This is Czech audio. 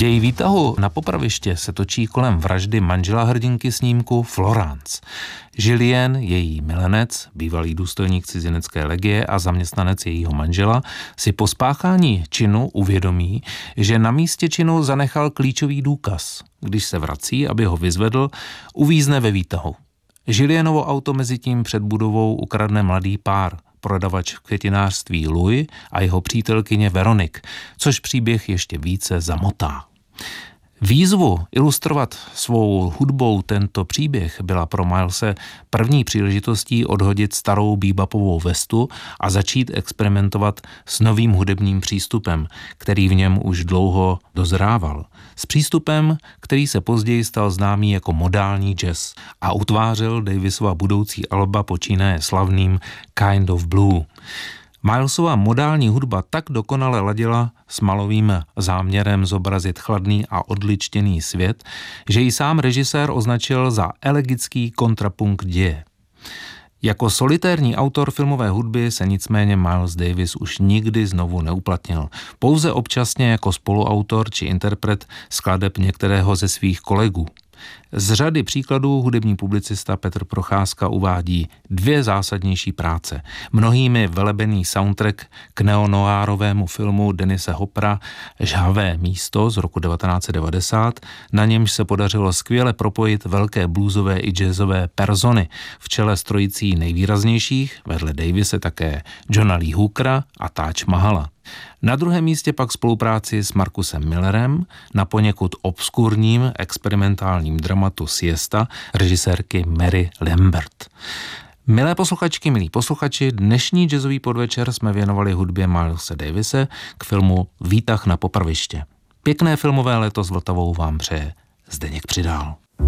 Děj výtahu na popraviště se točí kolem vraždy manžela hrdinky snímku Florence. Julien, její milenec, bývalý důstojník cizinecké legie a zaměstnanec jejího manžela, si po spáchání činu uvědomí, že na místě činu zanechal klíčový důkaz. Když se vrací, aby ho vyzvedl, uvízne ve výtahu. Julienovo auto mezitím před budovou ukradne mladý pár, prodavač v květinářství Louis a jeho přítelkyně Veronique, což příběh ještě více zamotá. Výzvu ilustrovat svou hudbou tento příběh byla pro Milese první příležitostí odhodit starou bebopovou vestu a začít experimentovat s novým hudebním přístupem, který v něm už dlouho dozrával. S přístupem, který se později stal známý jako modální jazz a utvářel Davisova budoucí alba počínaje slavným Kind of Blue. Milesova modální hudba tak dokonale ladila s Malovým záměrem zobrazit chladný a odličtěný svět, že ji sám režisér označil za elegický kontrapunkt děje. Jako solitérní autor filmové hudby se nicméně Miles Davis už nikdy znovu neuplatnil. Pouze občasně jako spoluautor či interpret skladeb některého ze svých kolegů. Z řady příkladů hudební publicista Petr Procházka uvádí dvě zásadnější práce. Mnohými velebený soundtrack k neonoárovému filmu Denise Hoppera Žhavé místo z roku 1990, na němž se podařilo skvěle propojit velké bluesové i jazzové persony v čele s trojicí nejvýraznějších, vedle Davise také Johna Lee Hookera a Taj Mahala. Na druhém místě pak spolupráci s Marcusem Millerem na poněkud obskurním experimentálním dramatu Siesta režisérky Mary Lambert. Milé posluchačky, milí posluchači, dnešní jazzový podvečer jsme věnovali hudbě Milese Davise k filmu Výtah na popraviště. Pěkné filmové léto s Vltavou vám přeje Zdeněk Přidál.